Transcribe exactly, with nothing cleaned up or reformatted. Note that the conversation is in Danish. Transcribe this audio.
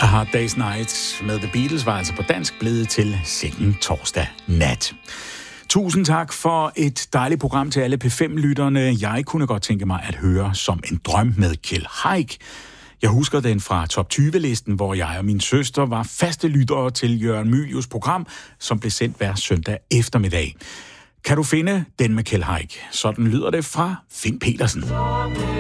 A Hard Day's Night med The Beatles var altså på dansk blevet til Sikken torsdag nat. Tusind tak for et dejligt program til alle P fem-lytterne. Jeg kunne godt tænke mig at høre Som en drøm med Kjeld Haik. Jeg husker den fra top tyve-listen, hvor jeg og min søster var faste lyttere til Jørgen Mylius program, som blev sendt hver søndag eftermiddag. Kan du finde den med Kjeld Haik? Sådan lyder det fra Finn Petersen.